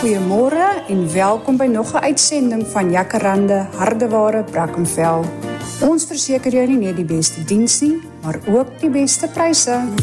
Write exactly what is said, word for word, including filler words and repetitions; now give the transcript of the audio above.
Goeiemôre en welkom by nog 'n uitsending van Jacaranda Hardeware Brackenfell. Ons verseker jou nie net die beste diens nie, maar ook die beste pryse.